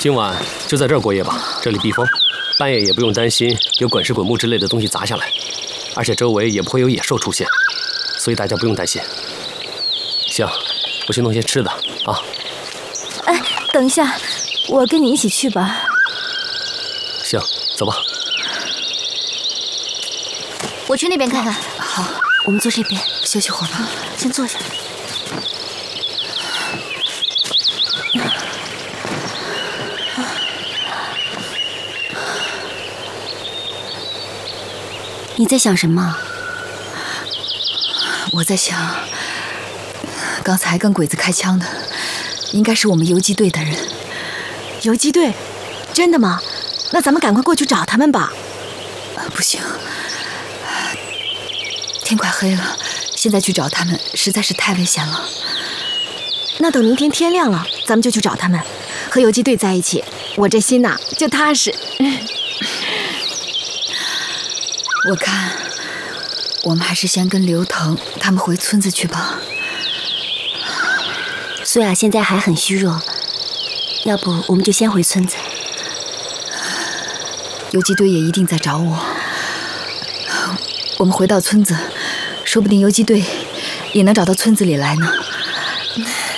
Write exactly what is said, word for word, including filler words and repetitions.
今晚就在这儿过夜吧，这里避风，半夜也不用担心有滚石滚木之类的东西砸下来，而且周围也不会有野兽出现，所以大家不用担心。行，我去弄些吃的啊。 哎，等一下，我跟你一起去吧。 行，走吧。 我去那边看看。 好， 我们坐这边休息会儿吧。 先坐下。你在想什么？ 我在想，刚才跟鬼子开枪的，应该是我们游击队的人。 游击队？真的吗？那咱们赶快过去找他们吧。 啊，不行，天快黑了，现在去找他们实在是太危险了。 那等明天天亮了，咱们就去找他们，和游击队在一起，我这心呐就踏实。 我看，我们还是先跟刘腾他们回村子去吧。 苏雅现在还很虚弱，要不我们就先回村子。 游击队也一定在找我。我们回到村子，说不定游击队也能找到村子里来呢。